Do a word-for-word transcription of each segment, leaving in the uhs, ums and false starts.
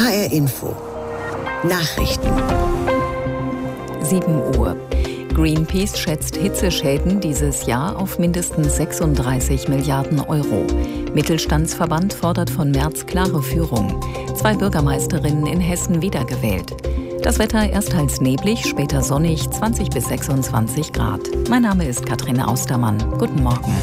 H R Info. Nachrichten. sieben Uhr. Greenpeace schätzt Hitzeschäden dieses Jahr auf mindestens sechsunddreißig Milliarden Euro. Mittelstandsverband fordert von Merz klare Führung. Zwei Bürgermeisterinnen in Hessen wiedergewählt. Das Wetter erst teils neblig, später sonnig, zwanzig bis sechsundzwanzig Grad. Mein Name ist Katrin Austermann. Guten Morgen.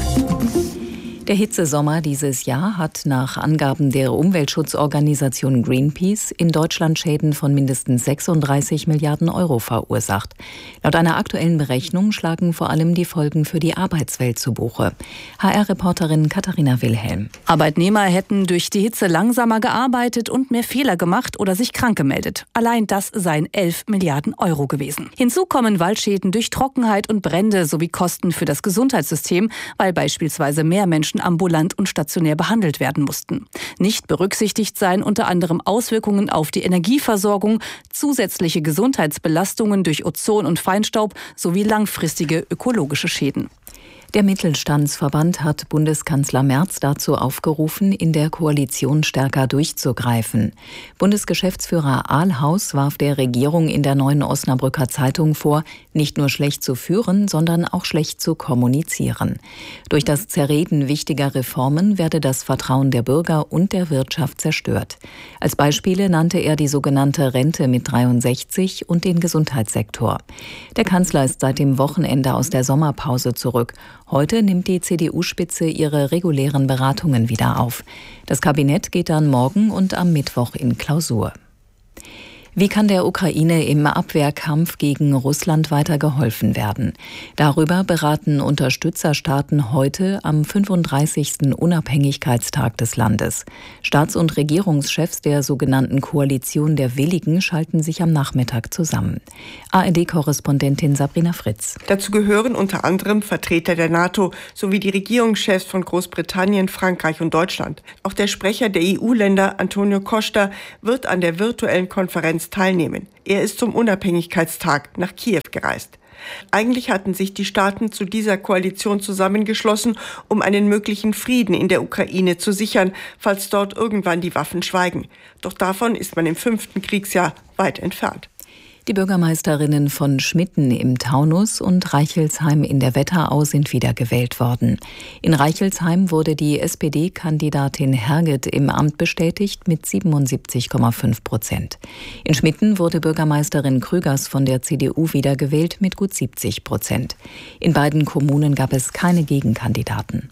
Der Hitzesommer dieses Jahr hat nach Angaben der Umweltschutzorganisation Greenpeace in Deutschland Schäden von mindestens sechsunddreißig Milliarden Euro verursacht. Laut einer aktuellen Berechnung schlagen vor allem die Folgen für die Arbeitswelt zu Buche. H R-Reporterin Katharina Wilhelm. Arbeitnehmer hätten durch die Hitze langsamer gearbeitet und mehr Fehler gemacht oder sich krank gemeldet. Allein das seien elf Milliarden Euro gewesen. Hinzu kommen Waldschäden durch Trockenheit und Brände sowie Kosten für das Gesundheitssystem, weil beispielsweise mehr Menschen ambulant und stationär behandelt werden mussten. Nicht berücksichtigt seien unter anderem Auswirkungen auf die Energieversorgung, zusätzliche Gesundheitsbelastungen durch Ozon und Feinstaub sowie langfristige ökologische Schäden. Der Mittelstandsverband hat Bundeskanzler Merz dazu aufgerufen, in der Koalition stärker durchzugreifen. Bundesgeschäftsführer Ahlhaus warf der Regierung in der Neuen Osnabrücker Zeitung vor, nicht nur schlecht zu führen, sondern auch schlecht zu kommunizieren. Durch das Zerreden wichtiger Reformen werde das Vertrauen der Bürger und der Wirtschaft zerstört. Als Beispiele nannte er die sogenannte Rente mit dreiundsechzig und den Gesundheitssektor. Der Kanzler ist seit dem Wochenende aus der Sommerpause zurück. Heute nimmt die C D U-Spitze ihre regulären Beratungen wieder auf. Das Kabinett geht dann morgen und am Mittwoch in Klausur. Wie kann der Ukraine im Abwehrkampf gegen Russland weiter geholfen werden? Darüber beraten Unterstützerstaaten heute am fünfunddreißigsten Unabhängigkeitstag des Landes. Staats- und Regierungschefs der sogenannten Koalition der Willigen schalten sich am Nachmittag zusammen. A R D-Korrespondentin Sabrina Fritz. Dazu gehören unter anderem Vertreter der NATO sowie die Regierungschefs von Großbritannien, Frankreich und Deutschland. Auch der Sprecher der E U-Länder, Antonio Costa, wird an der virtuellen Konferenz teilnehmen. Er ist zum Unabhängigkeitstag nach Kiew gereist. Eigentlich hatten sich die Staaten zu dieser Koalition zusammengeschlossen, um einen möglichen Frieden in der Ukraine zu sichern, falls dort irgendwann die Waffen schweigen. Doch davon ist man im fünften Kriegsjahr weit entfernt. Die Bürgermeisterinnen von Schmitten im Taunus und Reichelsheim in der Wetterau sind wiedergewählt worden. In Reichelsheim wurde die S P D-Kandidatin Herget im Amt bestätigt mit siebenundsiebzig Komma fünf Prozent. In Schmitten wurde Bürgermeisterin Krügers von der C D U wiedergewählt mit gut siebzig Prozent. In beiden Kommunen gab es keine Gegenkandidaten.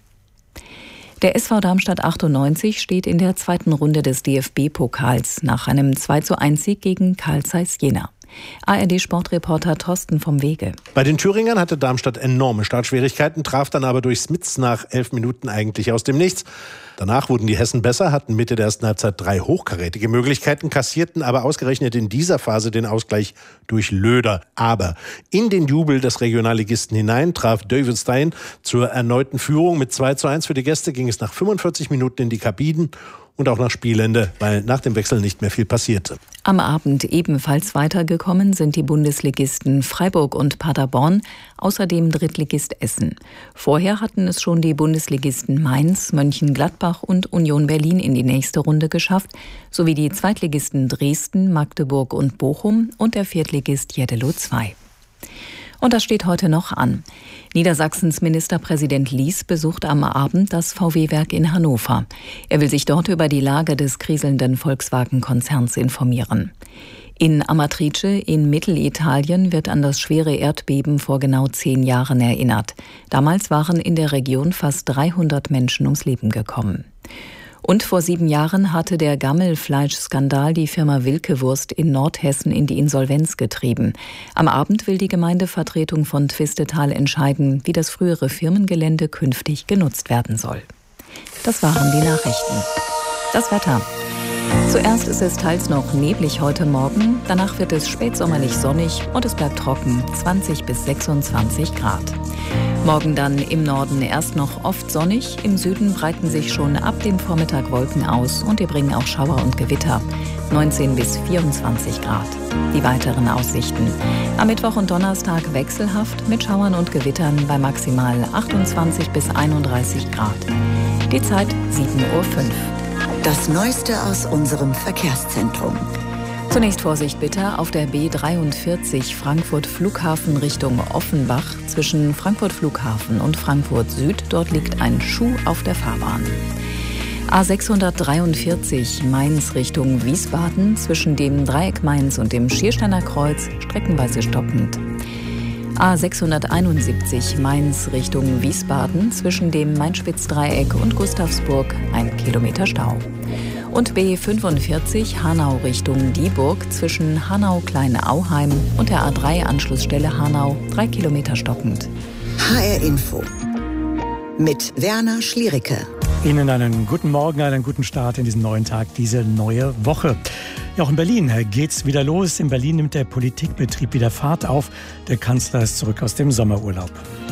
Der S V Darmstadt achtundneunzig steht in der zweiten Runde des D F B-Pokals nach einem zwei zu eins Sieg gegen Carl Zeiss Jena. A R D-Sportreporter Thorsten vom Wege. Bei den Thüringern hatte Darmstadt enorme Startschwierigkeiten, traf dann aber durch Smits nach elf Minuten eigentlich aus dem Nichts. Danach wurden die Hessen besser, hatten Mitte der ersten Halbzeit drei hochkarätige Möglichkeiten, kassierten aber ausgerechnet in dieser Phase den Ausgleich durch Löder. Aber in den Jubel des Regionalligisten hinein traf David Stein zur erneuten Führung. Mit zwei zu eins für die Gäste ging es nach fünfundvierzig Minuten in die Kabinen. Und auch nach Spielende, weil nach dem Wechsel nicht mehr viel passierte. Am Abend ebenfalls weitergekommen sind die Bundesligisten Freiburg und Paderborn, außerdem Drittligist Essen. Vorher hatten es schon die Bundesligisten Mainz, Mönchengladbach und Union Berlin in die nächste Runde geschafft, sowie die Zweitligisten Dresden, Magdeburg und Bochum und der Viertligist Jeddelo zwei. Und das steht heute noch an. Niedersachsens Ministerpräsident Lies besucht am Abend das V W-Werk in Hannover. Er will sich dort über die Lage des kriselnden Volkswagen-Konzerns informieren. In Amatrice in Mittelitalien wird an das schwere Erdbeben vor genau zehn Jahren erinnert. Damals waren in der Region fast dreihundert Menschen ums Leben gekommen. Und vor sieben Jahren hatte der Gammelfleischskandal die Firma Wilke-Wurst in Nordhessen in die Insolvenz getrieben. Am Abend will die Gemeindevertretung von Twistetal entscheiden, wie das frühere Firmengelände künftig genutzt werden soll. Das waren die Nachrichten. Das Wetter. Zuerst ist es teils noch neblig heute Morgen, danach wird es spätsommerlich sonnig und es bleibt trocken, zwanzig bis sechsundzwanzig Grad. Morgen dann im Norden erst noch oft sonnig, im Süden breiten sich schon ab dem Vormittag Wolken aus und die bringen auch Schauer und Gewitter, neunzehn bis vierundzwanzig Grad. Die weiteren Aussichten. Am Mittwoch und Donnerstag wechselhaft mit Schauern und Gewittern bei maximal achtundzwanzig bis einunddreißig Grad. Die Zeit sieben Uhr fünf. Das Neueste aus unserem Verkehrszentrum. Zunächst Vorsicht bitte auf der B dreiundvierzig Frankfurt Flughafen Richtung Offenbach. Zwischen Frankfurt Flughafen und Frankfurt Süd, dort liegt ein Schuh auf der Fahrbahn. A sechshundertdreiundvierzig Mainz Richtung Wiesbaden, zwischen dem Dreieck Mainz und dem Schiersteiner Kreuz, streckenweise stockend. A sechshunderteinundsiebzig Mainz Richtung Wiesbaden, zwischen dem Main-Spitz-Dreieck und Gustavsburg, ein Kilometer Stau. Und B fünfundvierzig Hanau Richtung Dieburg, zwischen Hanau-Kleine-Auheim und der A drei Anschlussstelle Hanau, drei Kilometer stockend. H R Info mit Werner Schliericke. Ihnen einen guten Morgen, einen guten Start in diesen neuen Tag, diese neue Woche. Ja, auch in Berlin geht's wieder los. In Berlin nimmt der Politikbetrieb wieder Fahrt auf. Der Kanzler ist zurück aus dem Sommerurlaub.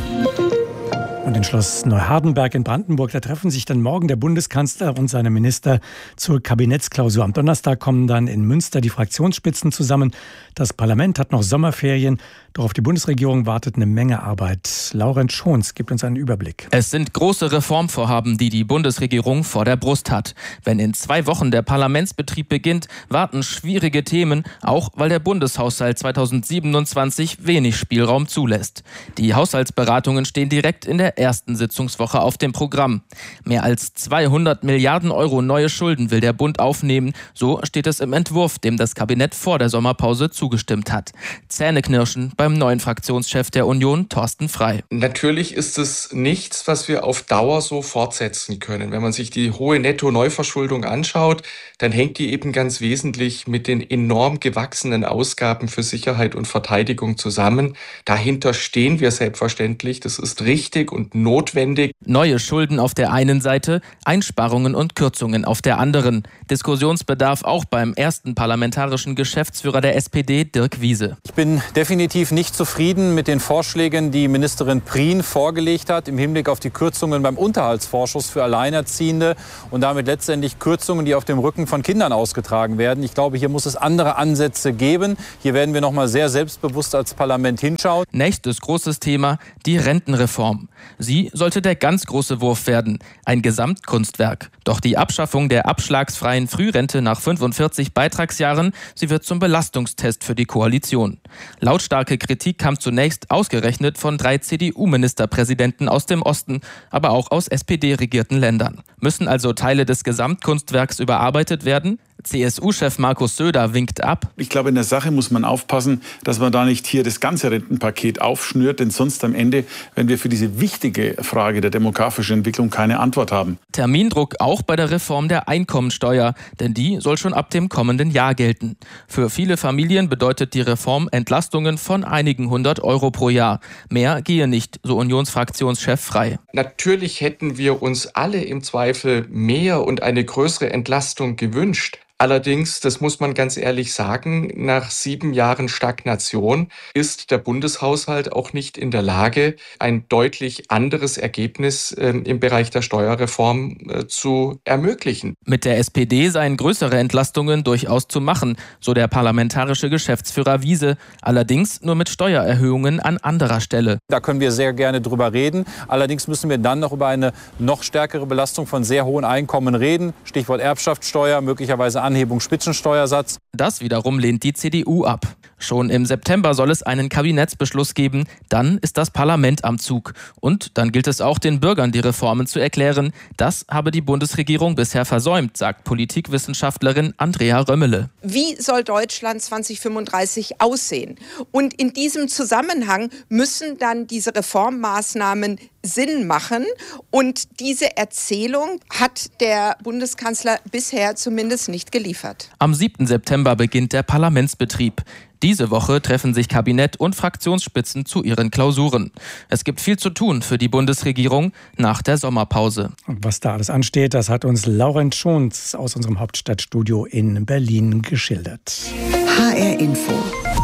Und in Schloss Neuhardenberg in Brandenburg, da treffen sich dann morgen der Bundeskanzler und seine Minister zur Kabinettsklausur. Am Donnerstag kommen dann in Münster die Fraktionsspitzen zusammen. Das Parlament hat noch Sommerferien, doch auf die Bundesregierung wartet eine Menge Arbeit. Laurent Schons gibt uns einen Überblick. Es sind große Reformvorhaben, die die Bundesregierung vor der Brust hat. Wenn in zwei Wochen der Parlamentsbetrieb beginnt, warten schwierige Themen, auch weil der Bundeshaushalt zweitausendsiebenundzwanzig wenig Spielraum zulässt. Die Haushaltsberatungen stehen direkt in der ersten Sitzungswoche auf dem Programm. Mehr als zweihundert Milliarden Euro neue Schulden will der Bund aufnehmen. So steht es im Entwurf, dem das Kabinett vor der Sommerpause zugestimmt hat. Zähneknirschen beim neuen Fraktionschef der Union, Thorsten Frey. Natürlich ist es nichts, was wir auf Dauer so fortsetzen können. Wenn man sich die hohe Netto-Neuverschuldung anschaut, dann hängt die eben ganz wesentlich mit den enorm gewachsenen Ausgaben für Sicherheit und Verteidigung zusammen. Dahinter stehen wir selbstverständlich. Das ist richtig und notwendig. Neue Schulden auf der einen Seite, Einsparungen und Kürzungen auf der anderen. Diskussionsbedarf auch beim ersten parlamentarischen Geschäftsführer der S P D, Dirk Wiese. Ich bin definitiv nicht zufrieden mit den Vorschlägen, die Ministerin Prien vorgelegt hat im Hinblick auf die Kürzungen beim Unterhaltsvorschuss für Alleinerziehende und damit letztendlich Kürzungen, die auf dem Rücken von Kindern ausgetragen werden. Ich glaube, hier muss es andere Ansätze geben. Hier werden wir noch mal sehr selbstbewusst als Parlament hinschauen. Nächstes großes Thema, die Rentenreform. Sie sollte der ganz große Wurf werden, ein Gesamtkunstwerk. Doch die Abschaffung der abschlagsfreien Frührente nach fünfundvierzig Beitragsjahren, sie wird zum Belastungstest für die Koalition. Lautstarke Kritik kam zunächst ausgerechnet von drei C D U-Ministerpräsidenten aus dem Osten, aber auch aus S P D-regierten Ländern. Müssen also Teile des Gesamtkunstwerks überarbeitet werden? C S U-Chef Markus Söder winkt ab. Ich glaube, in der Sache muss man aufpassen, dass man da nicht hier das ganze Rentenpaket aufschnürt, denn sonst am Ende, wenn wir für diese wichtige Frage der demografischen Entwicklung keine Antwort haben. Termindruck auch bei der Reform der Einkommensteuer, denn die soll schon ab dem kommenden Jahr gelten. Für viele Familien bedeutet die Reform Entlastungen von einigen hundert Euro pro Jahr. Mehr gehe nicht, so Unionsfraktionschef Frey. Natürlich hätten wir uns alle im Zweifel mehr und eine größere Entlastung gewünscht. Allerdings, das muss man ganz ehrlich sagen, nach sieben Jahren Stagnation ist der Bundeshaushalt auch nicht in der Lage, ein deutlich anderes Ergebnis äh, im Bereich der Steuerreform äh, zu ermöglichen. Mit der S P D seien größere Entlastungen durchaus zu machen, so der parlamentarische Geschäftsführer Wiese, allerdings nur mit Steuererhöhungen an anderer Stelle. Da können wir sehr gerne drüber reden. Allerdings müssen wir dann noch über eine noch stärkere Belastung von sehr hohen Einkommen reden. Stichwort Erbschaftssteuer, möglicherweise Anhebung Spitzensteuersatz. Das wiederum lehnt die C D U ab. Schon im September soll es einen Kabinettsbeschluss geben. Dann ist das Parlament am Zug. Und dann gilt es auch, den Bürgern die Reformen zu erklären. Das habe die Bundesregierung bisher versäumt, sagt Politikwissenschaftlerin Andrea Römmele. Wie soll Deutschland zweitausendfünfunddreißig aussehen? Und in diesem Zusammenhang müssen dann diese Reformmaßnahmen Sinn machen. Und diese Erzählung hat der Bundeskanzler bisher zumindest nicht geliefert. Am siebten September beginnt der Parlamentsbetrieb. Diese Woche treffen sich Kabinett und Fraktionsspitzen zu ihren Klausuren. Es gibt viel zu tun für die Bundesregierung nach der Sommerpause. Und was da alles ansteht, das hat uns Laurent Schons aus unserem Hauptstadtstudio in Berlin geschildert. H R Info.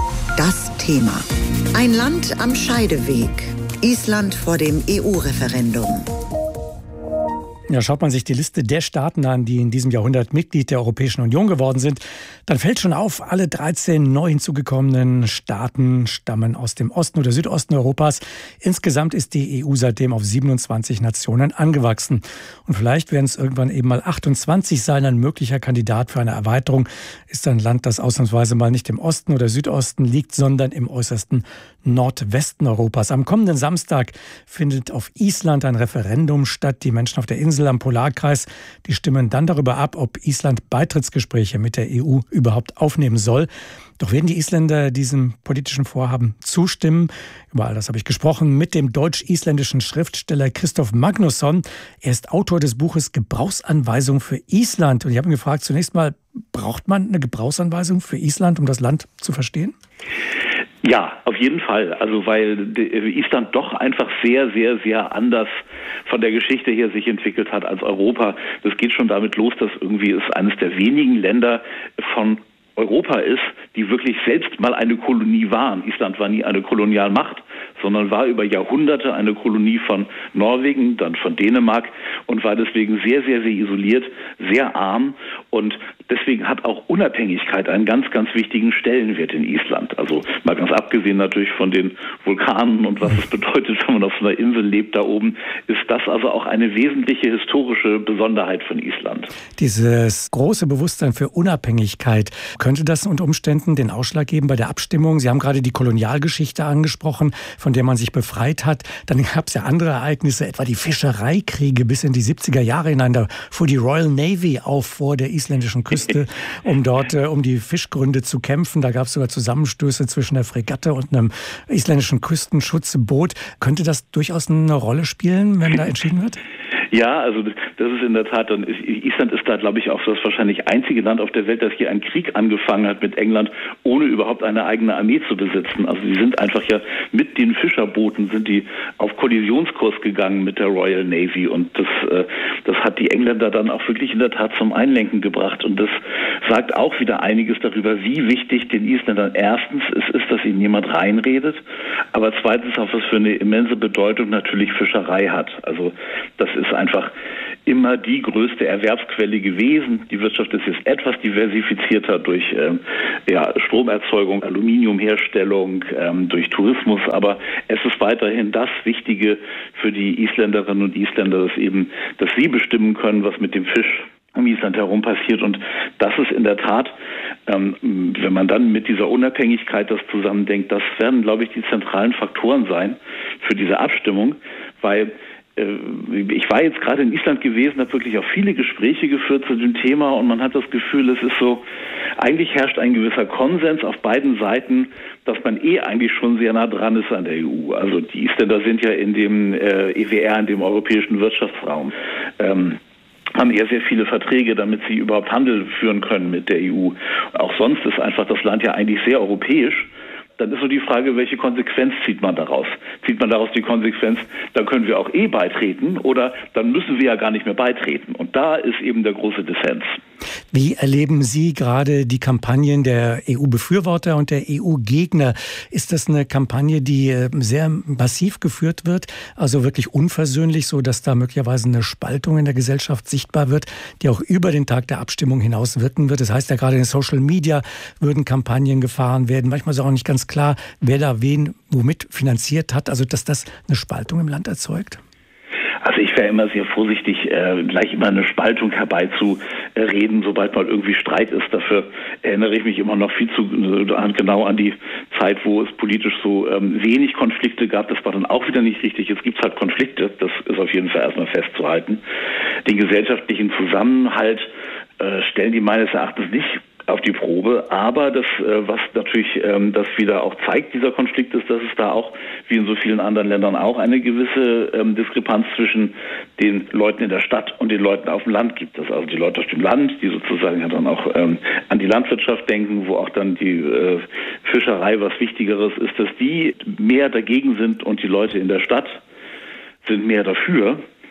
Das Thema. Ein Land am Scheideweg. Island vor dem E U-Referendum. Ja, schaut man sich die Liste der Staaten an, die in diesem Jahrhundert Mitglied der Europäischen Union geworden sind, dann fällt schon auf, alle dreizehn neu hinzugekommenen Staaten stammen aus dem Osten oder Südosten Europas. Insgesamt ist die E U seitdem auf siebenundzwanzig Nationen angewachsen. Und vielleicht werden es irgendwann eben mal achtundzwanzig sein. Ein möglicher Kandidat für eine Erweiterung ist ein Land, das ausnahmsweise mal nicht im Osten oder Südosten liegt, sondern im äußersten Nordwesten Europas. Am kommenden Samstag findet auf Island ein Referendum statt. Die Menschen auf der Insel am Polarkreis, die stimmen dann darüber ab, ob Island Beitrittsgespräche mit der E U überhaupt aufnehmen soll. Doch werden die Isländer diesem politischen Vorhaben zustimmen? Über all das habe ich gesprochen mit dem deutsch-isländischen Schriftsteller Christoph Magnusson. Er ist Autor des Buches Gebrauchsanweisung für Island. Und ich habe ihn gefragt, zunächst mal, braucht man eine Gebrauchsanweisung für Island, um das Land zu verstehen? Ja, auf jeden Fall. Also weil Island doch einfach sehr, sehr, sehr anders von der Geschichte her sich entwickelt hat als Europa. Das geht schon damit los, dass irgendwie es eines der wenigen Länder von Europa ist, die wirklich selbst mal eine Kolonie waren. Island war nie eine Kolonialmacht, sondern war über Jahrhunderte eine Kolonie von Norwegen, dann von Dänemark und war deswegen sehr, sehr, sehr isoliert, sehr arm und deswegen hat auch Unabhängigkeit einen ganz, ganz wichtigen Stellenwert in Island. Also mal ganz abgesehen natürlich von den Vulkanen und was es bedeutet, wenn man auf so einer Insel lebt da oben, ist das also auch eine wesentliche historische Besonderheit von Island. Dieses große Bewusstsein für Unabhängigkeit, könnte das unter Umständen den Ausschlag geben bei der Abstimmung? Sie haben gerade die Kolonialgeschichte angesprochen, von der man sich befreit hat. Dann gab es ja andere Ereignisse, etwa die Fischereikriege bis in die siebziger Jahre hinein. Da fuhr die Royal Navy auf vor der isländischen Küste, um dort äh, um die Fischgründe zu kämpfen. Da gab es sogar Zusammenstöße zwischen der Fregatte und einem isländischen Küstenschutzboot. Könnte das durchaus eine Rolle spielen, wenn da entschieden wird? Ja, also das ist in der Tat, dann ist, Island ist da, glaube ich, auch das wahrscheinlich einzige Land auf der Welt, das hier einen Krieg angefangen hat mit England, ohne überhaupt eine eigene Armee zu besitzen. Also die sind einfach ja mit den Fischerbooten sind die auf Kollisionskurs gegangen mit der Royal Navy und das, äh, das hat die Engländer dann auch wirklich in der Tat zum Einlenken gebracht und das sagt auch wieder einiges darüber, wie wichtig den Isländern erstens es ist, dass ihnen jemand reinredet, aber zweitens auch, was für eine immense Bedeutung natürlich Fischerei hat. Also das ist einfach immer die größte Erwerbsquelle gewesen. Die Wirtschaft ist jetzt etwas diversifizierter durch ähm, ja, Stromerzeugung, Aluminiumherstellung, ähm, durch Tourismus, aber es ist weiterhin das Wichtige für die Isländerinnen und Isländer, dass eben, dass sie bestimmen können, was mit dem Fisch um Island herum passiert und das ist in der Tat, ähm, wenn man dann mit dieser Unabhängigkeit das zusammendenkt, das werden, glaube ich, die zentralen Faktoren sein für diese Abstimmung, weil ich war jetzt gerade in Island gewesen, habe wirklich auch viele Gespräche geführt zu dem Thema und man hat das Gefühl, es ist so, eigentlich herrscht ein gewisser Konsens auf beiden Seiten, dass man eh eigentlich schon sehr nah dran ist an der E U. Also die Isländer sind ja in dem äh, E W R, in dem europäischen Wirtschaftsraum, ähm, haben eher sehr viele Verträge, damit sie überhaupt Handel führen können mit der E U. Auch sonst ist einfach das Land ja eigentlich sehr europäisch. Dann ist so die Frage, welche Konsequenz zieht man daraus? Zieht man daraus die Konsequenz, dann können wir auch eh beitreten oder dann müssen wir ja gar nicht mehr beitreten. Und da ist eben der große Dissens. Wie erleben Sie gerade die Kampagnen der E U-Befürworter und der E U-Gegner? Ist das eine Kampagne, die sehr massiv geführt wird, also wirklich unversöhnlich, so dass da möglicherweise eine Spaltung in der Gesellschaft sichtbar wird, die auch über den Tag der Abstimmung hinaus wirken wird? Das heißt ja, gerade in Social Media würden Kampagnen gefahren werden. Manchmal ist auch nicht ganz klar, wer da wen womit finanziert hat, also dass das eine Spaltung im Land erzeugt? Also ich wäre immer sehr vorsichtig, äh, gleich immer eine Spaltung herbeizureden, sobald mal irgendwie Streit ist. Dafür erinnere ich mich immer noch viel zu äh, genau an die Zeit, wo es politisch so ähm, wenig Konflikte gab. Das war dann auch wieder nicht richtig. Jetzt gibt es halt Konflikte, das ist auf jeden Fall erstmal festzuhalten. Den gesellschaftlichen Zusammenhalt äh, stellen die meines Erachtens nicht auf die Probe, aber das, was natürlich ähm, das wieder auch zeigt, dieser Konflikt ist, dass es da auch, wie in so vielen anderen Ländern auch, eine gewisse ähm, Diskrepanz zwischen den Leuten in der Stadt und den Leuten auf dem Land gibt. Dass also die Leute auf dem Land, die sozusagen ja dann auch ähm, an die Landwirtschaft denken, wo auch dann die äh, Fischerei was Wichtigeres ist, dass die mehr dagegen sind und die Leute in der Stadt sind mehr dafür.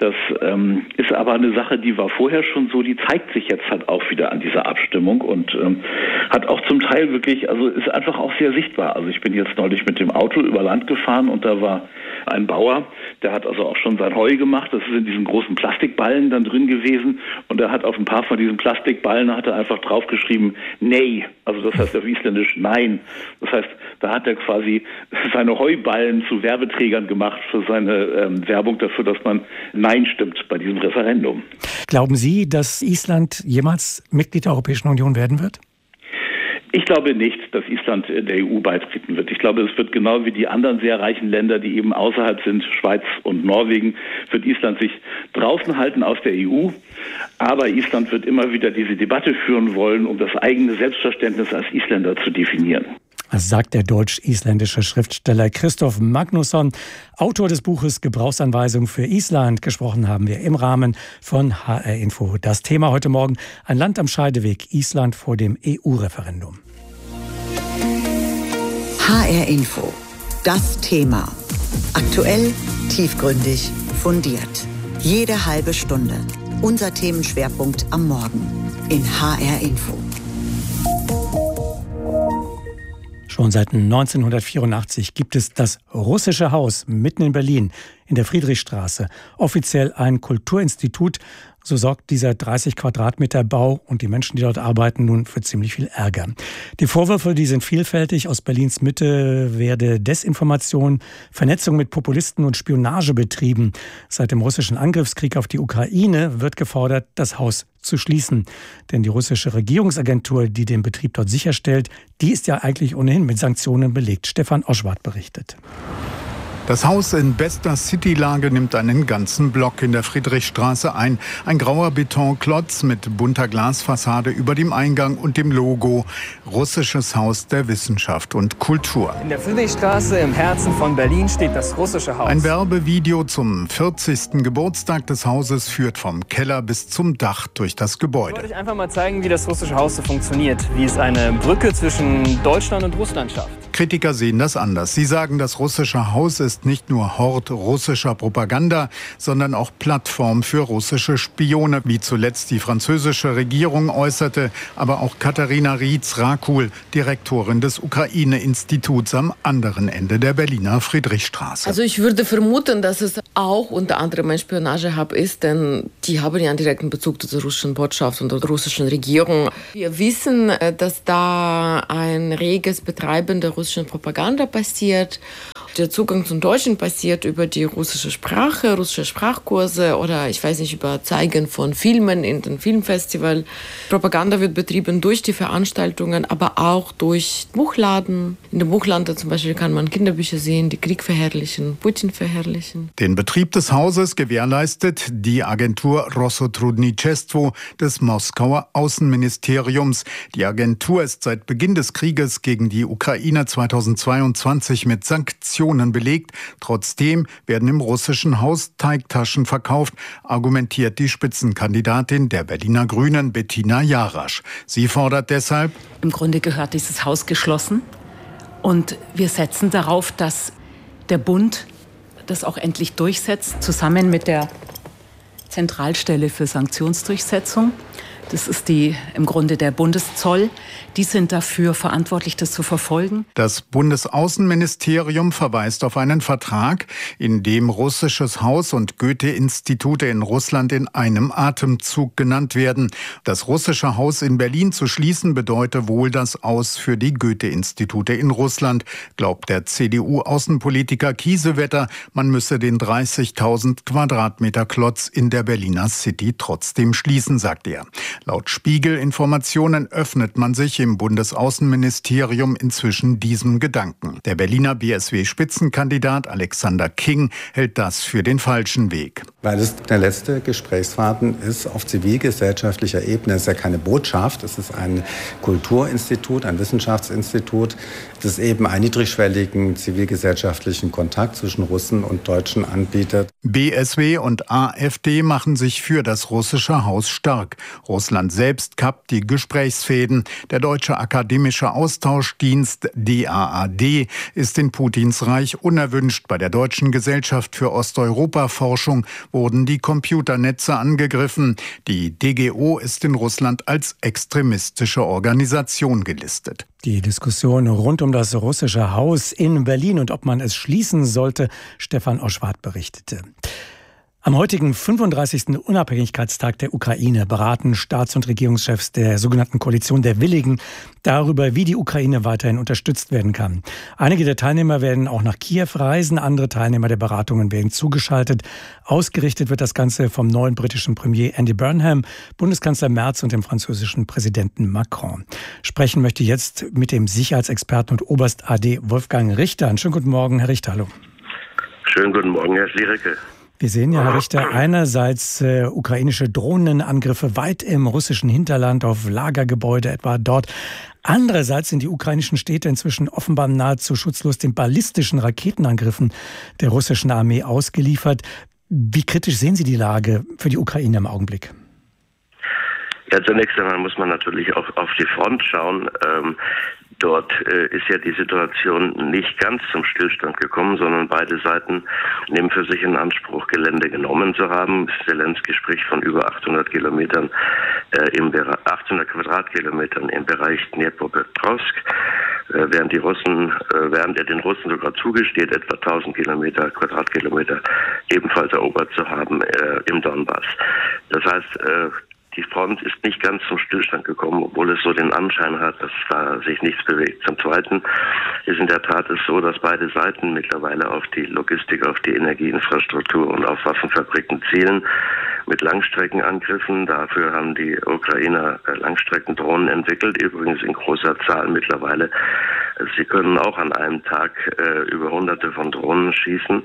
Das ähm, ist aber eine Sache, die war vorher schon so, die zeigt sich jetzt halt auch wieder an dieser Abstimmung und ähm, hat auch zum Teil wirklich, also ist einfach auch sehr sichtbar. Also ich bin jetzt neulich mit dem Auto über Land gefahren und da war ein Bauer, der hat also auch schon sein Heu gemacht, das ist in diesen großen Plastikballen dann drin gewesen und er hat auf ein paar von diesen Plastikballen hat er einfach draufgeschrieben, nee, also das heißt auf Isländisch nein. Das heißt, da hat er quasi seine Heuballen zu Werbeträgern gemacht für seine ähm, Werbung dafür, dass man Nein stimmt bei diesem Referendum. Glauben Sie, dass Island jemals Mitglied der Europäischen Union werden wird? Ich glaube nicht, dass Island der E U beitreten wird. Ich glaube, es wird genau wie die anderen sehr reichen Länder, die eben außerhalb sind, Schweiz und Norwegen, wird Island sich draußen halten aus der E U. Aber Island wird immer wieder diese Debatte führen wollen, um das eigene Selbstverständnis als Isländer zu definieren. Das sagt der deutsch-isländische Schriftsteller Christoph Magnusson, Autor des Buches Gebrauchsanweisung für Island. Gesprochen haben wir im Rahmen von H R Info. Das Thema heute Morgen: ein Land am Scheideweg, Island vor dem E U-Referendum. H R Info. Das Thema. Aktuell, tiefgründig, fundiert. Jede halbe Stunde. Unser Themenschwerpunkt am Morgen in H R Info. Schon seit neunzehnhundertvierundachtzig gibt es das Russische Haus mitten in Berlin, in der Friedrichstraße. Offiziell ein Kulturinstitut. So sorgt dieser dreißig Quadratmeter Bau und die Menschen, die dort arbeiten, nun für ziemlich viel Ärger. Die Vorwürfe, die sind vielfältig. Aus Berlins Mitte werde Desinformation, Vernetzung mit Populisten und Spionage betrieben. Seit dem russischen Angriffskrieg auf die Ukraine wird gefordert, das Haus zu schließen. Denn die russische Regierungsagentur, die den Betrieb dort sicherstellt, die ist ja eigentlich ohnehin mit Sanktionen belegt. Stefan Oschwart berichtet. Das Haus in bester Citylage nimmt einen ganzen Block in der Friedrichstraße ein. Ein grauer Betonklotz mit bunter Glasfassade über dem Eingang und dem Logo Russisches Haus der Wissenschaft und Kultur. In der Friedrichstraße im Herzen von Berlin steht das Russische Haus. Ein Werbevideo zum vierzigsten Geburtstag des Hauses führt vom Keller bis zum Dach durch das Gebäude. Ich wollte euch einfach mal zeigen, wie das Russische Haus so funktioniert, wie es eine Brücke zwischen Deutschland und Russland schafft. Kritiker sehen das anders. Sie sagen, das Russische Haus ist nicht nur Hort russischer Propaganda, sondern auch Plattform für russische Spione, wie zuletzt die französische Regierung äußerte, aber auch Katharina Rietz-Rakul, Direktorin des Ukraine-Instituts am anderen Ende der Berliner Friedrichstraße. Also ich würde vermuten, dass es auch unter anderem ein Spionagehub ist, denn die haben ja einen direkten Bezug zur russischen Botschaft und der russischen Regierung. Wir wissen, dass da ein reges Betreiben der russischen Propaganda passiert. Der Zugang zum Deutschen passiert über die russische Sprache, russische Sprachkurse oder ich weiß nicht, über Zeigen von Filmen in den Filmfestival. Propaganda wird betrieben durch die Veranstaltungen, aber auch durch Buchladen. In dem Buchladen zum Beispiel kann man Kinderbücher sehen, die Krieg verherrlichen, Putin verherrlichen. Den Betrieb des Hauses gewährleistet die Agentur Rossotrudniczestwo des Moskauer Außenministeriums. Die Agentur ist seit Beginn des Krieges gegen die Ukraine zweitausendzweiundzwanzig mit Sanktionen belegt. Trotzdem werden im Russischen Haus Teigtaschen verkauft, argumentiert die Spitzenkandidatin der Berliner Grünen, Bettina Jarasch. Sie fordert deshalb: Im Grunde gehört dieses Haus geschlossen. Und wir setzen darauf, dass der Bund das auch endlich durchsetzt, zusammen mit der Zentralstelle für Sanktionsdurchsetzung. Das ist die, im Grunde der Bundeszoll. Die sind dafür verantwortlich, das zu verfolgen. Das Bundesaußenministerium verweist auf einen Vertrag, in dem Russisches Haus und Goethe-Institute in Russland in einem Atemzug genannt werden. Das Russische Haus in Berlin zu schließen, bedeute wohl das Aus für die Goethe-Institute in Russland, glaubt der C D U-Außenpolitiker Kiesewetter. Man müsse den dreißigtausend Quadratmeter Klotz in der Berliner City trotzdem schließen, sagt er. Laut Spiegel-Informationen öffnet man sich im Bundesaußenministerium inzwischen diesem Gedanken. Der Berliner B S W-Spitzenkandidat Alexander King hält das für den falschen Weg. Weil es der letzte Gesprächsfaden ist auf zivilgesellschaftlicher Ebene. Es ist ja keine Botschaft, es ist ein Kulturinstitut, ein Wissenschaftsinstitut, das eben einen niedrigschwelligen zivilgesellschaftlichen Kontakt zwischen Russen und Deutschen anbietet. B S W und AfD machen sich für das Russische Haus stark. Russland Russland selbst kappt die Gesprächsfäden. Der Deutsche Akademische Austauschdienst D A A D ist in Putins Reich unerwünscht. Bei der Deutschen Gesellschaft für Osteuropa-Forschung wurden die Computernetze angegriffen. Die D G O ist in Russland als extremistische Organisation gelistet. Die Diskussion rund um das russische Haus in Berlin und ob man es schließen sollte, Stefan Oschwart berichtete. Am heutigen fünfunddreißigsten Unabhängigkeitstag der Ukraine beraten Staats- und Regierungschefs der sogenannten Koalition der Willigen darüber, wie die Ukraine weiterhin unterstützt werden kann. Einige der Teilnehmer werden auch nach Kiew reisen, andere Teilnehmer der Beratungen werden zugeschaltet. Ausgerichtet wird das Ganze vom neuen britischen Premier Andy Burnham, Bundeskanzler Merz und dem französischen Präsidenten Macron. Sprechen möchte ich jetzt mit dem Sicherheitsexperten und Oberst A D Wolfgang Richter. Einen schönen guten Morgen, Herr Richter, hallo. Schönen guten Morgen, Herr Schliericke. Wir sehen ja, Herr Richter, einerseits äh, ukrainische Drohnenangriffe weit im russischen Hinterland auf Lagergebäude, etwa dort. Andererseits sind die ukrainischen Städte inzwischen offenbar nahezu schutzlos den ballistischen Raketenangriffen der russischen Armee ausgeliefert. Wie kritisch sehen Sie die Lage für die Ukraine im Augenblick? Ja, zunächst einmal muss man natürlich auch auf die Front schauen. Ähm, dort äh, ist ja die Situation nicht ganz zum Stillstand gekommen, sondern beide Seiten nehmen für sich in Anspruch, Gelände genommen zu haben. Zelensky spricht von über achthundert Kilometern, äh, im Bereich, achthundert Quadratkilometern im Bereich Dnipropetrovsk, äh, während die Russen, äh, während er den Russen sogar zugesteht, etwa tausend Kilometer, Quadratkilometer ebenfalls erobert zu haben äh, im Donbass. Das heißt, äh, die Front ist nicht ganz zum Stillstand gekommen, obwohl es so den Anschein hat, dass da sich nichts bewegt. Zum Zweiten ist in der Tat es so, dass beide Seiten mittlerweile auf die Logistik, auf die Energieinfrastruktur und auf Waffenfabriken zielen mit Langstreckenangriffen. Dafür haben die Ukrainer Langstreckendrohnen entwickelt, übrigens in großer Zahl mittlerweile. Sie können auch an einem Tag äh, über hunderte von Drohnen schießen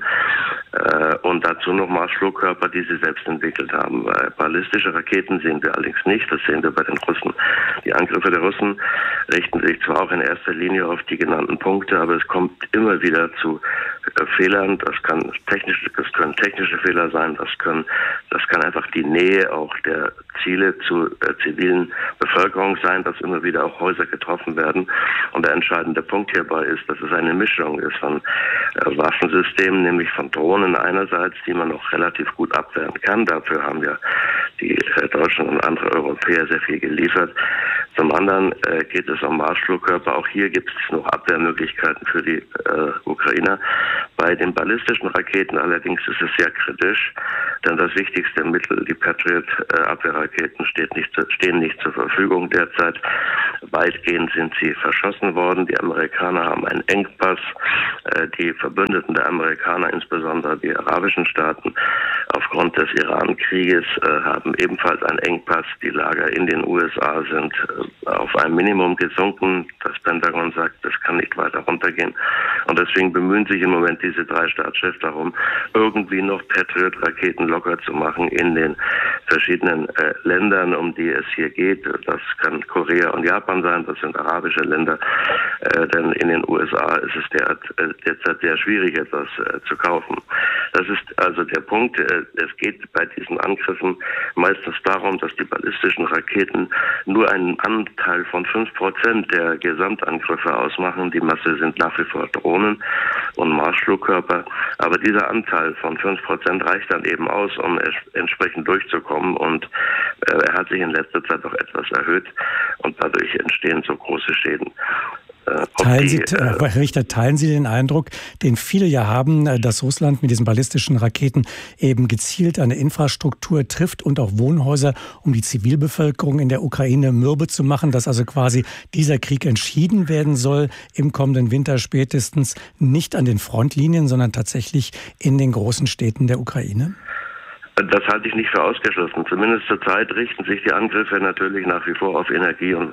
äh, und dazu noch Marschflugkörper, die sie selbst entwickelt haben. Äh, ballistische Raketen sehen wir allerdings nicht, das sehen wir bei den Russen. Die Angriffe der Russen richten sich zwar auch in erster Linie auf die genannten Punkte, aber es kommt immer wieder zu äh, Fehlern. Das kann technische, das können technische Fehler sein, das können, das kann einfach die Nähe auch der Ziele zur äh, zivilen Bevölkerung sein, dass immer wieder auch Häuser getroffen werden. Und der entscheidende Punkt hierbei ist, dass es eine Mischung ist von äh, Waffensystemen, nämlich von Drohnen einerseits, die man noch relativ gut abwehren kann. Dafür haben ja die äh, Deutschen und andere Europäer sehr viel geliefert. Zum anderen äh, geht es um Marschflugkörper. Auch hier gibt es noch Abwehrmöglichkeiten für die äh, Ukrainer. Bei den ballistischen Raketen allerdings ist es sehr kritisch, denn das wichtigste Mittel, die Patriot-Abwehrraketen, steht nicht, stehen nicht zur Verfügung derzeit. Weitgehend sind sie verschossen worden. Die Amerikaner haben einen Engpass. Äh, die Verbündeten der Amerikaner, insbesondere die arabischen Staaten, aufgrund des Iran-Krieges äh, haben ebenfalls einen Engpass. Die Lager in den U S A sind äh, auf ein Minimum gesunken. Das Pentagon sagt, das kann nicht weiter runtergehen. Und deswegen bemühen sich im Moment diese drei Staatschefs darum, irgendwie noch Patriot-Raketen locker zu machen in den verschiedenen äh, Ländern, um die es hier geht. Das kann Korea und Japan sein, das sind arabische Länder. Äh, denn in den U S A ist es der, äh, derzeit sehr schwierig, etwas äh, zu kaufen. Das ist also der Punkt. Äh, es geht bei diesen Angriffen meistens darum, dass die ballistischen Raketen nur einen Anteil von fünf Prozent der Gesamtangriffe ausmachen. Die Masse sind nach wie vor Drohnen und Marschflugkörper. Aber dieser Anteil von fünf Prozent reicht dann eben aus, um es entsprechend durchzukommen. Und äh, er hat sich in letzter Zeit auch etwas erhöht. Und dadurch entstehen so große Schäden. Teilen Sie, Herr Richter, teilen Sie den Eindruck, den viele ja haben, dass Russland mit diesen ballistischen Raketen eben gezielt eine Infrastruktur trifft und auch Wohnhäuser, um die Zivilbevölkerung in der Ukraine mürbe zu machen, dass also quasi dieser Krieg entschieden werden soll im kommenden Winter spätestens nicht an den Frontlinien, sondern tatsächlich in den großen Städten der Ukraine? Das halte ich nicht für ausgeschlossen. Zumindest zurzeit richten sich die Angriffe natürlich nach wie vor auf Energie- und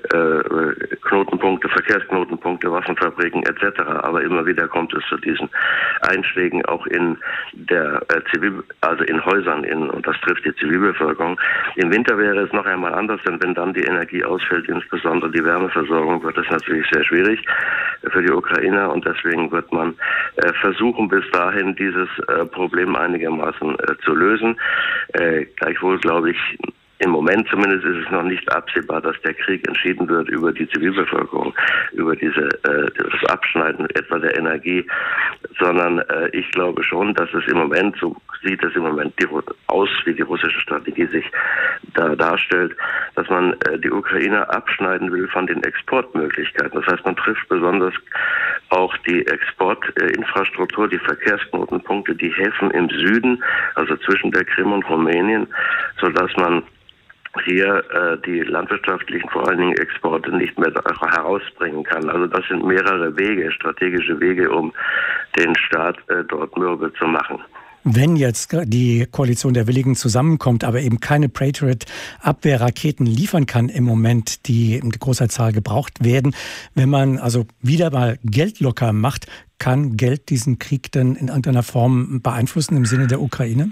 äh, Knotenpunkte, Verkehrsknotenpunkte, Waffenfabriken et cetera. Aber immer wieder kommt es zu diesen Einschlägen auch in der äh, Zivil, also in Häusern, in, und das trifft die Zivilbevölkerung. Im Winter wäre es noch einmal anders, denn wenn dann die Energie ausfällt, insbesondere die Wärmeversorgung, wird es natürlich sehr schwierig für die Ukrainer und deswegen wird man äh, versuchen, bis dahin dieses äh, Problem einigermaßen äh, zu lösen. Äh, gleichwohl glaube ich, in im Moment zumindest ist es noch nicht absehbar, dass der Krieg entschieden wird über die Zivilbevölkerung, über diese äh, das Abschneiden etwa der Energie, sondern äh, ich glaube schon, dass es im Moment, so sieht es im Moment die, aus, wie die russische Strategie sich da darstellt, dass man äh, die Ukraine abschneiden will von den Exportmöglichkeiten. Das heißt, man trifft besonders auch die Exportinfrastruktur, die Verkehrsknotenpunkte, die Häfen im Süden, also zwischen der Krim und Rumänien, sodass man hier äh, die landwirtschaftlichen, vor allen Dingen Exporte nicht mehr herausbringen kann. Also das sind mehrere Wege, strategische Wege, um den Staat äh, dort mürbe zu machen. Wenn jetzt die Koalition der Willigen zusammenkommt, aber eben keine Patriot-Abwehrraketen liefern kann im Moment, die in großer Zahl gebraucht werden, wenn man also wieder mal Geld locker macht, kann Geld diesen Krieg dann in irgendeiner Form beeinflussen im Sinne der Ukraine?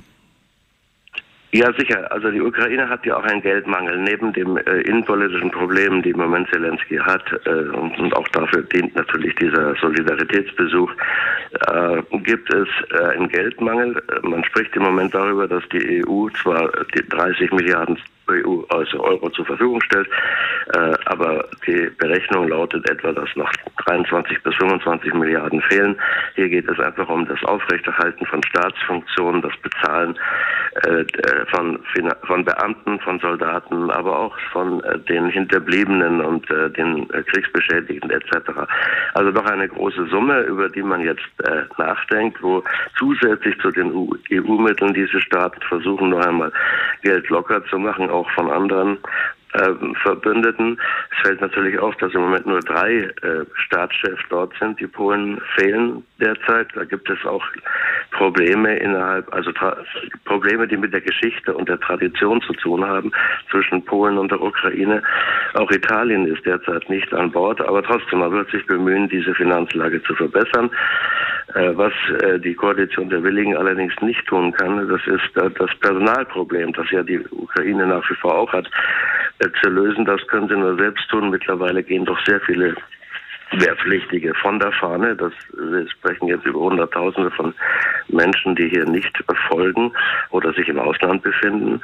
Ja, sicher. Also die Ukraine hat ja auch einen Geldmangel. Neben dem äh, innenpolitischen Problemen, die im Moment Zelensky hat, äh, und, und auch dafür dient natürlich dieser Solidaritätsbesuch, äh, gibt es äh, einen Geldmangel. Man spricht im Moment darüber, dass die E U zwar die dreißig Milliarden E U, also Euro zur Verfügung stellt, äh, aber die Berechnung lautet etwa, dass noch dreiundzwanzig bis fünfundzwanzig Milliarden fehlen. Hier geht es einfach um das Aufrechterhalten von Staatsfunktionen, das Bezahlen äh, von, von Beamten, von Soldaten, aber auch von äh, den Hinterbliebenen und äh, den äh, Kriegsbeschädigten et cetera. Also doch eine große Summe, über die man jetzt äh, nachdenkt, wo zusätzlich zu den E U-Mitteln diese Staaten versuchen, noch einmal Geld locker zu machen, auch von anderen äh, Verbündeten. Es fällt natürlich auf, dass im Moment nur drei äh, Staatschefs dort sind. Die Polen fehlen derzeit. Da gibt es auch Probleme innerhalb, also Probleme, die mit der Geschichte und der Tradition zu tun haben zwischen Polen und der Ukraine. Auch Italien ist derzeit nicht an Bord, aber trotzdem, man wird sich bemühen, diese Finanzlage zu verbessern. Was die Koalition der Willigen allerdings nicht tun kann, das ist das Personalproblem, das ja die Ukraine nach wie vor auch hat, zu lösen. Das können sie nur selbst tun. Mittlerweile gehen doch sehr viele Wehrpflichtige von der Fahne. Das, wir sprechen jetzt über Hunderttausende von Menschen, die hier nicht folgen oder sich im Ausland befinden.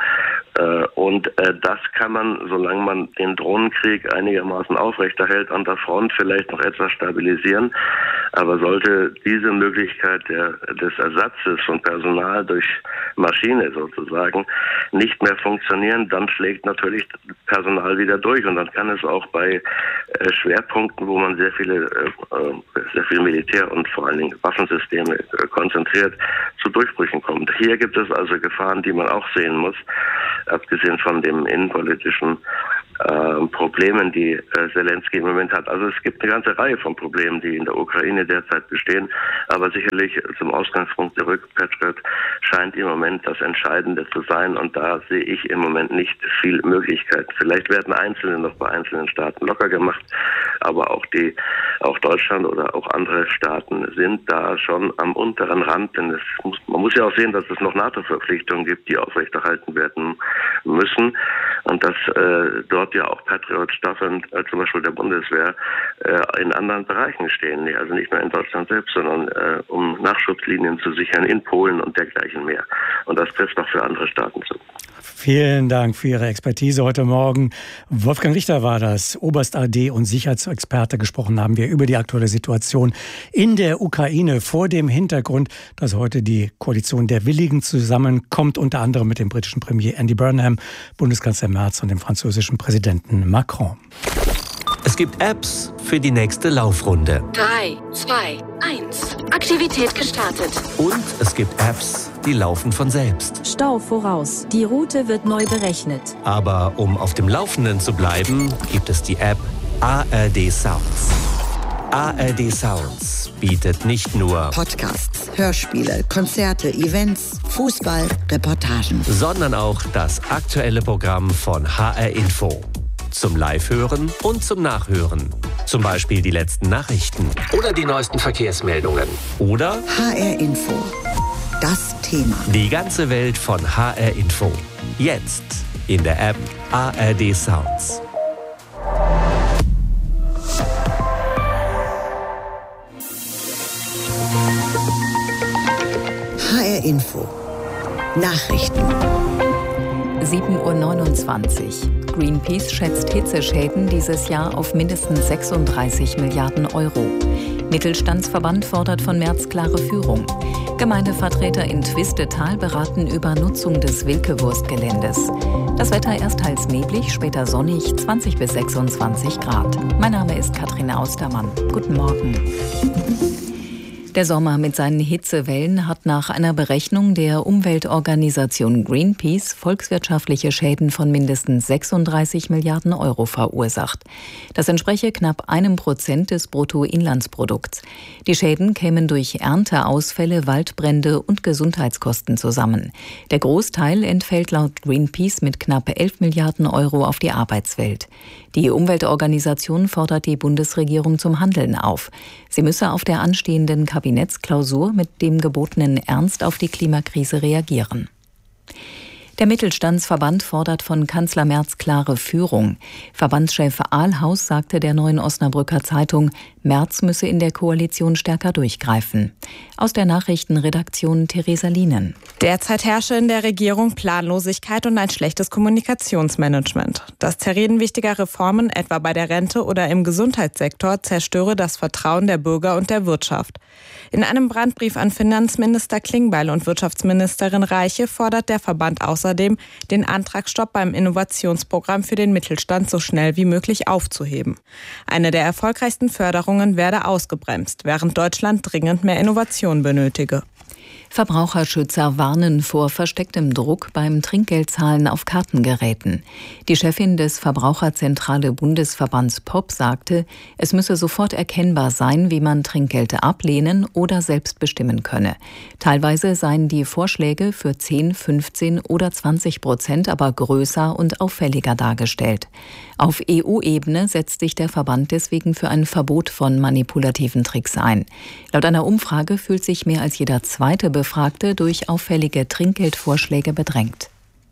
Und das kann man, solange man den Drohnenkrieg einigermaßen aufrechterhält, an der Front vielleicht noch etwas stabilisieren. Aber sollte diese Möglichkeit der, des Ersatzes von Personal durch Maschine sozusagen nicht mehr funktionieren, dann schlägt natürlich Personal wieder durch. Und dann kann es auch bei äh, Schwerpunkten, wo man sehr viele, äh, sehr viel Militär und vor allen Dingen Waffensysteme äh, konzentriert, zu Durchbrüchen kommen. Hier gibt es also Gefahren, die man auch sehen muss, abgesehen von dem innenpolitischen äh, Problemen, die äh, Zelensky im Moment hat. Also es gibt eine ganze Reihe von Problemen, die in der Ukraine derzeit bestehen, aber sicherlich zum Ausgangspunkt zurück, Patriot scheint im Moment das Entscheidende zu sein und da sehe ich im Moment nicht viel Möglichkeit. Vielleicht werden Einzelne noch bei einzelnen Staaten locker gemacht, aber auch die, auch Deutschland oder auch andere Staaten sind da schon am unteren Rand, denn es muss, man muss ja auch sehen, dass es noch NATO-Verpflichtungen gibt, die aufrechterhalten werden müssen und dass äh, dort ja auch Patriot-Staffeln, äh, zum Beispiel der Bundeswehr, äh, in anderen Bereichen stehen, also nicht nur in Deutschland selbst, sondern äh, um Nachschubslinien zu sichern in Polen und dergleichen mehr. Und das trifft auch für andere Staaten zu. Vielen Dank für Ihre Expertise heute Morgen. Wolfgang Richter war das, Oberst A D und Sicherheitsexperte. Gesprochen haben wir über die aktuelle Situation in der Ukraine vor dem Hintergrund, dass heute die Koalition der Willigen zusammenkommt, unter anderem mit dem britischen Premier Andy Burnham, Bundeskanzler Merz und dem französischen Präsidenten Macron. Es gibt Apps für die nächste Laufrunde. drei, zwei, eins. Aktivität gestartet. Und es gibt Apps, die laufen von selbst. Stau voraus. Die Route wird neu berechnet. Aber um auf dem Laufenden zu bleiben, gibt es die App A R D Sounds. A R D Sounds bietet nicht nur Podcasts, Hörspiele, Konzerte, Events, Fußball, Reportagen, sondern auch das aktuelle Programm von H R Info. Zum Live-Hören und zum Nachhören. Zum Beispiel die letzten Nachrichten. Oder die neuesten Verkehrsmeldungen. Oder H R Info. Das Thema. Die ganze Welt von H R Info. Jetzt in der App A R D Sounds. H R Info. Nachrichten. sieben Uhr neunundzwanzig. Greenpeace schätzt Hitzeschäden dieses Jahr auf mindestens sechsunddreißig Milliarden Euro. Mittelstandsverband fordert von Merz klare Führung. Gemeindevertreter in Twistetal beraten über Nutzung des Wilke-Wurstgeländes. Das Wetter erst teils neblig, später sonnig, zwanzig bis sechsundzwanzig Grad. Mein Name ist Katharina Austermann. Guten Morgen. Der Sommer mit seinen Hitzewellen hat nach einer Berechnung der Umweltorganisation Greenpeace volkswirtschaftliche Schäden von mindestens sechsunddreißig Milliarden Euro verursacht. Das entspreche knapp einem Prozent des Bruttoinlandsprodukts. Die Schäden kämen durch Ernteausfälle, Waldbrände und Gesundheitskosten zusammen. Der Großteil entfällt laut Greenpeace mit knapp elf Milliarden Euro auf die Arbeitswelt. Die Umweltorganisation fordert die Bundesregierung zum Handeln auf. Sie müsse auf der anstehenden Kabinettsklausur mit dem gebotenen Ernst auf die Klimakrise reagieren. Der Mittelstandsverband fordert von Kanzler Merz klare Führung. Verbandschef Ahlhaus sagte der Neuen Osnabrücker Zeitung, Merz müsse in der Koalition stärker durchgreifen. Aus der Nachrichtenredaktion Theresa Lienen. Derzeit herrsche in der Regierung Planlosigkeit und ein schlechtes Kommunikationsmanagement. Das Zerreden wichtiger Reformen, etwa bei der Rente oder im Gesundheitssektor, zerstöre das Vertrauen der Bürger und der Wirtschaft. In einem Brandbrief an Finanzminister Klingbeil und Wirtschaftsministerin Reiche fordert der Verband außerdem, den Antragsstopp beim Innovationsprogramm für den Mittelstand so schnell wie möglich aufzuheben. Eine der erfolgreichsten Förderungen werde ausgebremst, während Deutschland dringend mehr Innovation benötige. Verbraucherschützer warnen vor verstecktem Druck beim Trinkgeldzahlen auf Kartengeräten. Die Chefin des Verbraucherzentrale Bundesverbands P O P sagte, es müsse sofort erkennbar sein, wie man Trinkgelte ablehnen oder selbst bestimmen könne. Teilweise seien die Vorschläge für zehn, fünfzehn oder zwanzig Prozent aber größer und auffälliger dargestellt. Auf E U-Ebene setzt sich der Verband deswegen für ein Verbot von manipulativen Tricks ein. Laut einer Umfrage fühlt sich mehr als jeder zweite Befragte durch auffällige Trinkgeldvorschläge bedrängt.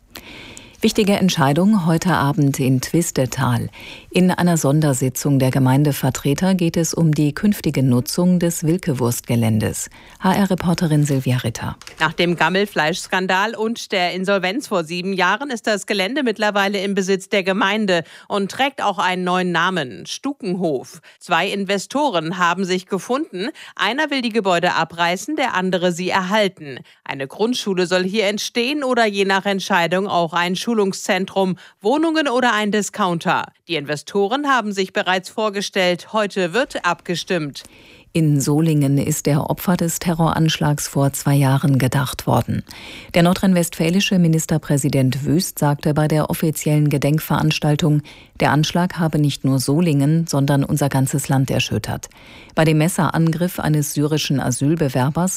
Wichtige Entscheidung heute Abend in Twistetal. In einer Sondersitzung der Gemeindevertreter geht es um die künftige Nutzung des Wilke-Wurstgeländes. H R-Reporterin Silvia Ritter. Nach dem Gammelfleischskandal und der Insolvenz vor sieben Jahren ist das Gelände mittlerweile im Besitz der Gemeinde und trägt auch einen neuen Namen, Stukenhof. Zwei Investoren haben sich gefunden. Einer will die Gebäude abreißen, der andere sie erhalten. Eine Grundschule soll hier entstehen oder je nach Entscheidung auch ein Schulungszentrum, Wohnungen oder ein Discounter. Die Investoren haben sich bereits vorgestellt. Heute wird abgestimmt. In Solingen ist der Opfer des Terroranschlags vor zwei Jahren gedacht worden. Der nordrhein-westfälische Ministerpräsident Wüst sagte bei der offiziellen Gedenkveranstaltung, der Anschlag habe nicht nur Solingen, sondern unser ganzes Land erschüttert. Bei dem Messerangriff eines syrischen Asylbewerbers